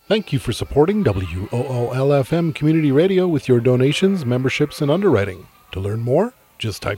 Thank you for supporting WOOL-FM Community Radio with your donations, memberships, and underwriting. To learn more, just type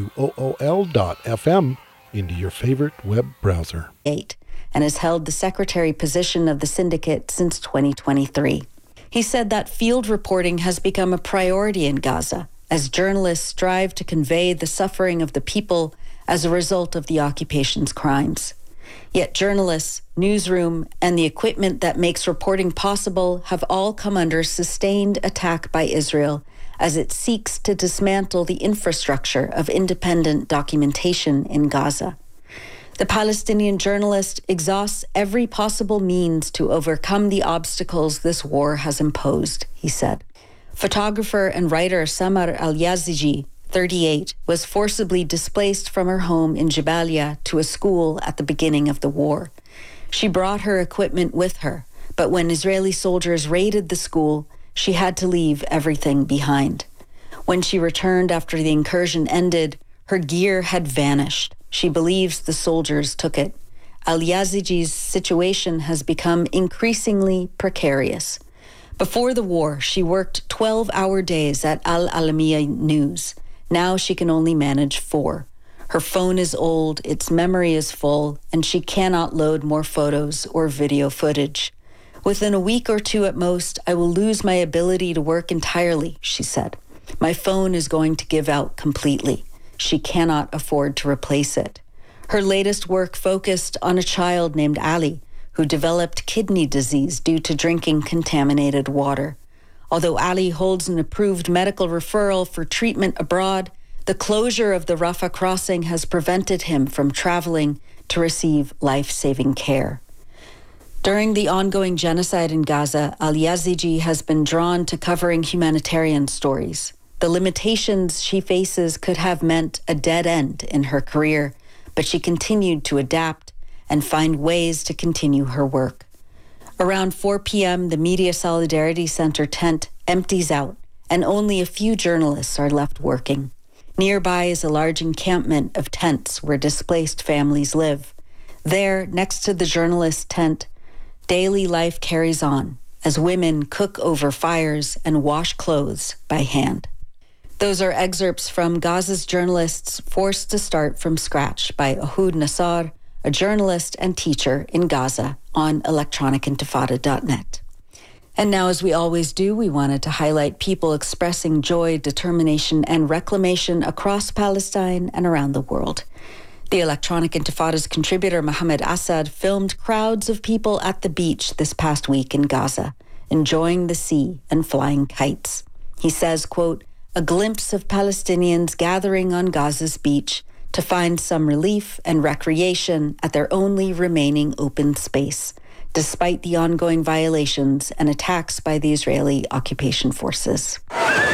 WOOL.FM into your favorite web browser. And has held the secretary position of the syndicate since 2023. He said that field reporting has become a priority in Gaza as journalists strive to convey the suffering of the people as a result of the occupation's crimes. Yet journalists, newsroom, and the equipment that makes reporting possible have all come under sustained attack by Israel as it seeks to dismantle the infrastructure of independent documentation in Gaza. The Palestinian journalist exhausts every possible means to overcome the obstacles this war has imposed, he said. Photographer and writer Samar Al-Yazigi, 38, was forcibly displaced from her home in Jabalia to a school at the beginning of the war. She brought her equipment with her, but when Israeli soldiers raided the school, she had to leave everything behind. When she returned after the incursion ended, her gear had vanished. She believes the soldiers took it. Al-Yaziji's situation has become increasingly precarious. Before the war, she worked 12-hour days at Al-Alamiya News. Now she can only manage 4. Her phone is old, its memory is full, and she cannot load more photos or video footage. Within a week or 2 at most, I will lose my ability to work entirely, she said. My phone is going to give out completely. She cannot afford to replace it. Her latest work focused on a child named Ali, who developed kidney disease due to drinking contaminated water. Although Ali holds an approved medical referral for treatment abroad, the closure of the Rafah crossing has prevented him from traveling to receive life-saving care. During the ongoing genocide in Gaza, Al-Yazigi has been drawn to covering humanitarian stories. The limitations she faces could have meant a dead end in her career, but she continued to adapt and find ways to continue her work. Around 4 p.m., the Media Solidarity Center tent empties out, and only a few journalists are left working. Nearby is a large encampment of tents where displaced families live. There, next to the journalist tent, daily life carries on as women cook over fires and wash clothes by hand. Those are excerpts from Gaza's journalists forced to start from scratch by Ahoud Nassar, a journalist and teacher in Gaza, on electronicintifada.net. And now, as we always do, we wanted to highlight people expressing joy, determination, and reclamation across Palestine and around the world. The Electronic Intifada's contributor, Mohammed Assad, filmed crowds of people at the beach this past week in Gaza, enjoying the sea and flying kites. He says, quote, "A glimpse of Palestinians gathering on Gaza's beach to find some relief and recreation at their only remaining open space, despite the ongoing violations and attacks by the Israeli occupation forces."